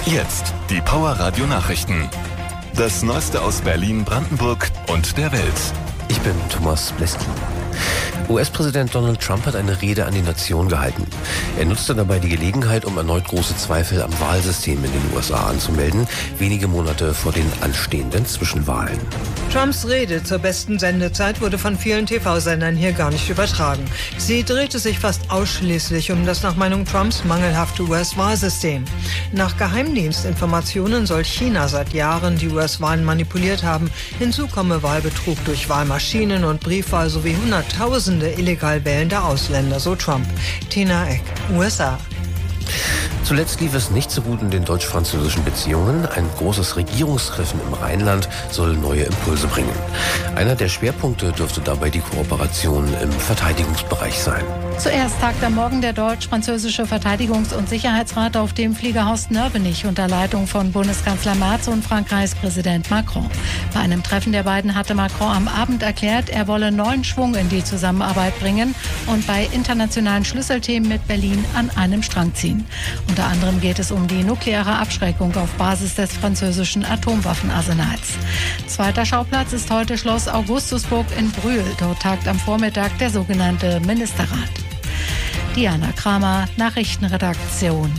Jetzt die Power Radio Nachrichten. Das Neueste aus Berlin, Brandenburg und der Welt. Ich bin Thomas Bleski. US-Präsident Donald Trump hat eine Rede an die Nation gehalten. Er nutzte dabei die Gelegenheit, um erneut große Zweifel am Wahlsystem in den USA anzumelden, wenige Monate vor den anstehenden Zwischenwahlen. Trumps Rede zur besten Sendezeit wurde von vielen TV-Sendern hier gar nicht übertragen. Sie drehte sich fast ausschließlich um das nach Meinung Trumps mangelhafte US-Wahlsystem. Nach Geheimdienstinformationen soll China seit Jahren die US-Wahlen manipuliert haben. Hinzu komme Wahlbetrug durch Wahlmaschinen und Briefwahl sowie Hunderttausende illegal wählende Ausländer, so Trump. Tina Eck, USA. Zuletzt lief es nicht so gut in den deutsch-französischen Beziehungen. Ein großes Regierungstreffen im Rheinland soll neue Impulse bringen. Einer der Schwerpunkte dürfte dabei die Kooperation im Verteidigungsbereich sein. Zuerst tagt am Morgen der deutsch-französische Verteidigungs- und Sicherheitsrat auf dem Fliegerhaus Nörvenich unter Leitung von Bundeskanzler Merz und Frankreichs Präsident Macron. Bei einem Treffen der beiden hatte Macron am Abend erklärt, er wolle neuen Schwung in die Zusammenarbeit bringen und bei internationalen Schlüsselthemen mit Berlin an einem Strang ziehen. Unter anderem geht es um die nukleare Abschreckung auf Basis des französischen Atomwaffenarsenals. Zweiter Schauplatz ist heute Schloss Augustusburg in Brühl. Dort tagt am Vormittag der sogenannte Ministerrat. Diana Kramer, Nachrichtenredaktion.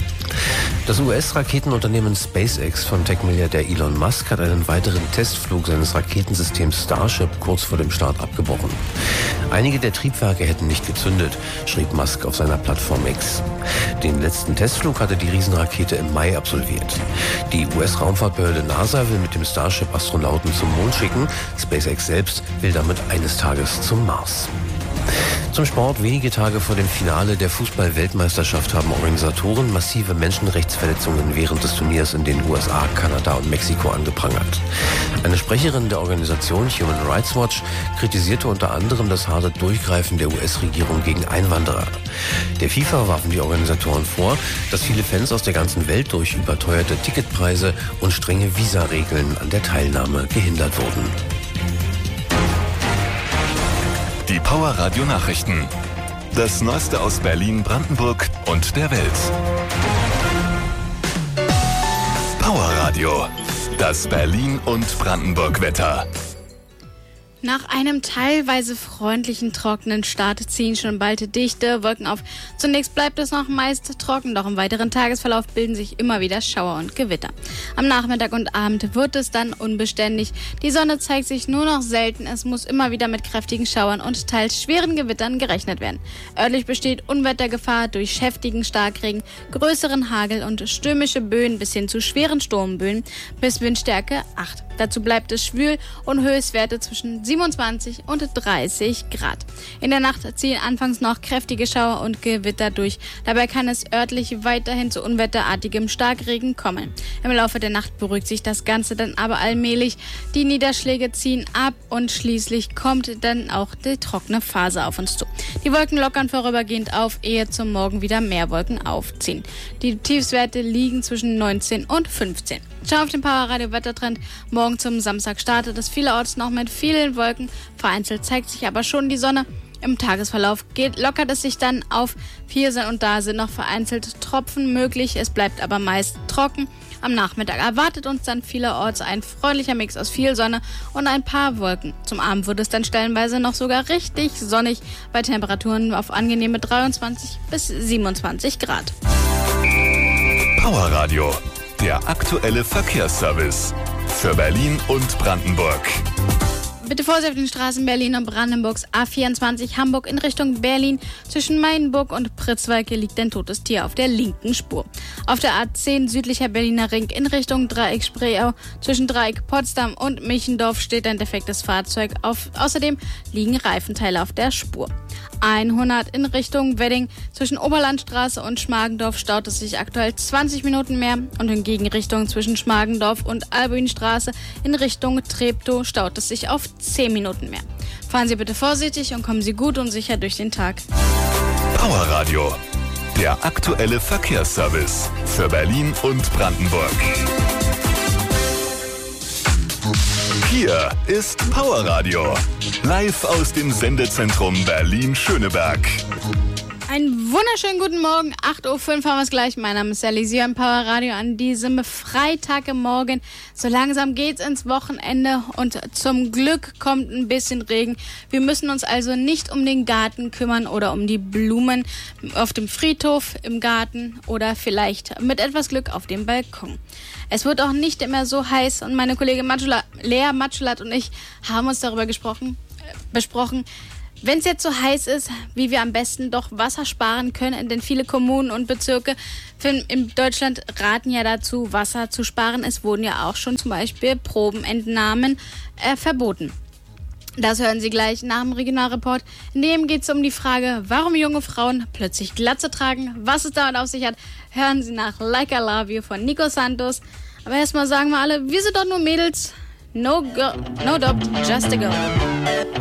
Das US-Raketenunternehmen SpaceX von Tech-Milliardär Elon Musk hat einen weiteren Testflug seines Raketensystems Starship kurz vor dem Start abgebrochen. Einige der Triebwerke hätten nicht gezündet, schrieb Musk auf seiner Plattform X. Den letzten Testflug hatte die Riesenrakete im Mai absolviert. Die US-Raumfahrtbehörde NASA will mit dem Starship Astronauten zum Mond schicken. SpaceX selbst will damit eines Tages zum Mars. Zum Sport. Wenige Tage vor dem Finale der Fußball-Weltmeisterschaft haben Organisatoren massive Menschenrechtsverletzungen während des Turniers in den USA, Kanada und Mexiko angeprangert. Eine Sprecherin der Organisation Human Rights Watch kritisierte unter anderem das harte Durchgreifen der US-Regierung gegen Einwanderer. Der FIFA warfen die Organisatoren vor, dass viele Fans aus der ganzen Welt durch überteuerte Ticketpreise und strenge Visaregeln an der Teilnahme gehindert wurden. Die Power Radio Nachrichten. Das Neueste aus Berlin, Brandenburg und der Welt. Power Radio. Das Berlin und Brandenburg Wetter. Nach einem teilweise freundlichen, trockenen Start ziehen schon bald dichte Wolken auf. Zunächst bleibt es noch meist trocken, doch im weiteren Tagesverlauf bilden sich immer wieder Schauer und Gewitter. Am Nachmittag und Abend wird es dann unbeständig. Die Sonne zeigt sich nur noch selten. Es muss immer wieder mit kräftigen Schauern und teils schweren Gewittern gerechnet werden. Örtlich besteht Unwettergefahr durch heftigen Starkregen, größeren Hagel und stürmische Böen bis hin zu schweren Sturmböen bis Windstärke 8. Dazu bleibt es schwül und Höchstwerte zwischen 27 und 30 Grad. In der Nacht ziehen anfangs noch kräftige Schauer und Gewitter durch. Dabei kann es örtlich weiterhin zu unwetterartigem Starkregen kommen. Im Laufe der Nacht beruhigt sich das Ganze dann aber allmählich. Die Niederschläge ziehen ab und schließlich kommt dann auch die trockene Phase auf uns zu. Die Wolken lockern vorübergehend auf, ehe zum Morgen wieder mehr Wolken aufziehen. Die Tiefstwerte liegen zwischen 19 und 15. Schau auf den Power Radio Wettertrend. Morgen zum Samstag startet es vielerorts noch mit vielen Wolken. Vereinzelt zeigt sich aber schon die Sonne. Im Tagesverlauf lockert es sich dann auf. Hier und da sind noch vereinzelt Tropfen möglich. Es bleibt aber meist trocken. Am Nachmittag erwartet uns dann vielerorts ein freundlicher Mix aus viel Sonne und ein paar Wolken. Zum Abend wird es dann stellenweise noch sogar richtig sonnig bei Temperaturen auf angenehme 23 bis 27 Grad. Power Radio. Der aktuelle Verkehrsservice für Berlin und Brandenburg. Bitte Vorsicht auf den Straßen Berlin und Brandenburgs A24 Hamburg in Richtung Berlin. Zwischen Mainburg und Pritzwalke liegt ein totes Tier auf der linken Spur. Auf der A10 südlicher Berliner Ring in Richtung Dreieck Spreeau zwischen Dreieck Potsdam und Michendorf steht ein defektes Fahrzeug auf. Außerdem liegen Reifenteile auf der Spur. 100 in Richtung Wedding. Zwischen Oberlandstraße und Schmargendorf staut es sich aktuell 20 Minuten mehr und in Gegenrichtung zwischen Schmargendorf und Albuinstraße in Richtung Treptow staut es sich auf 10 Minuten mehr. Fahren Sie bitte vorsichtig und kommen Sie gut und sicher durch den Tag. Power Radio. Der aktuelle Verkehrsservice für Berlin und Brandenburg. Hier ist Power Radio. Live aus dem Sendezentrum Berlin-Schöneberg. Einen wunderschönen guten Morgen, 8.05 Uhr haben wir es gleich. Mein Name ist Sally, Sie hören Power Radio an diesem Freitagmorgen. So langsam geht's ins Wochenende und zum Glück kommt ein bisschen Regen. Wir müssen uns also nicht um den Garten kümmern oder um die Blumen auf dem Friedhof, im Garten oder vielleicht mit etwas Glück auf dem Balkon. Es wird auch nicht immer so heiß und meine Kollegin Lea Matschulat und ich haben uns darüber besprochen, wenn es jetzt so heiß ist, wie wir am besten doch Wasser sparen können, denn viele Kommunen und Bezirke in Deutschland raten ja dazu, Wasser zu sparen. Es wurden ja auch schon zum Beispiel Probenentnahmen verboten. Das hören Sie gleich nach dem Regionalreport. In dem geht es um die Frage, warum junge Frauen plötzlich Glatze tragen, was es damit auf sich hat. Hören Sie nach Like I Love You von Nico Santos. Aber erstmal sagen wir alle, wir sind doch nur Mädels. No doubt, just a girl.